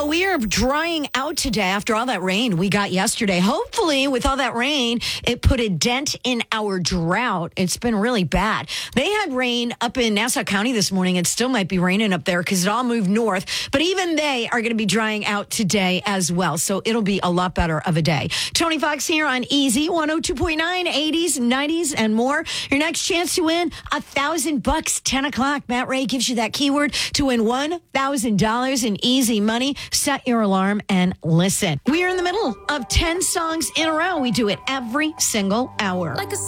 we are drying out today after all that rain we got yesterday. Hopefully, with all that rain, it put a dent in our drought. It's been really bad. They had rain up in Nassau County this morning. It still might be raining up there because it all moved north. But even they are going to be drying out today as well. So it'll be a lot better of a day. Tony Fox here on Easy 102.9, 80s, 90s, and more. Your next chance to win $1,000, 10 o'clock. Matt Ray gives you that keyword to win $1,000 in easy money. Set your alarm and listen. We are in the middle of 10 songs in a row. We do it every single hour. Like a